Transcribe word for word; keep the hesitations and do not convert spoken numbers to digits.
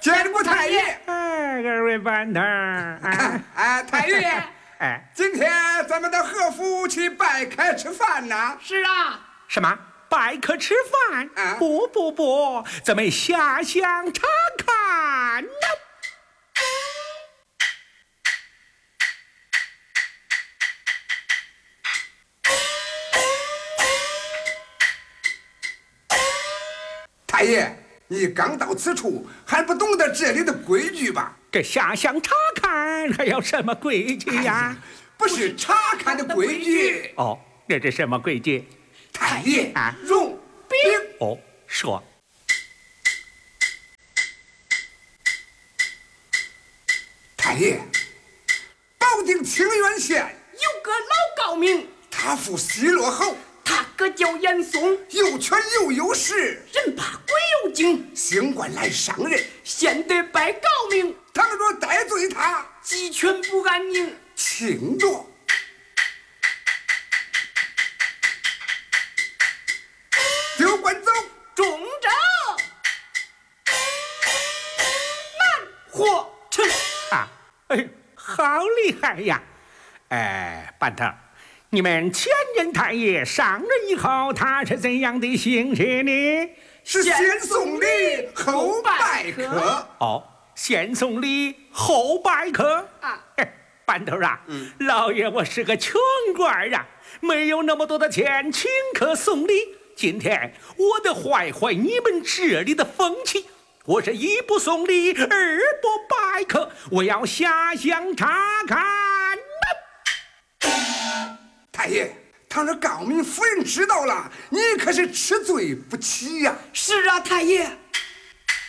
见过太爷。 哎，二位班头儿， 哎，哎，太爷， 哎， 今天咱们到何府去拜客吃饭呢？ 是啊。 什么？拜客吃饭？ 啊、 不不不，咱们下乡查看呢。 太爷，你刚到此处，还不懂得这里的规矩吧？ 这下乡查看还要什么规矩呀？ 哎、不是查看的规矩。 哦，这是什么规矩？ 太爷啊， 用兵。 哦，说。 太爷，保定清源县有个老高明， 他父西洛侯， 他哥叫严嵩， 有权又有势， 人怕鬼有精， 星官来上任， 先得拜高明。 倘若得罪他， 鸡犬不安宁。 请着。丢官走， 中正，慢活成。 啊，哎，好厉害呀！哎，班头，你们前任太爷上任以后，他是怎样的行事呢？ 是先送礼后拜客。 哦，先送礼后拜客啊！ 哎，班头啊， 嗯， 老爷我是个穷官啊，没有那么多的钱请客送礼。今天我得坏坏你们这里的风气，我是一不送礼，二不拜客，我要下乡查看。 太爷，倘若高明夫人知道了，你可是吃罪不起呀！ 是啊，太爷。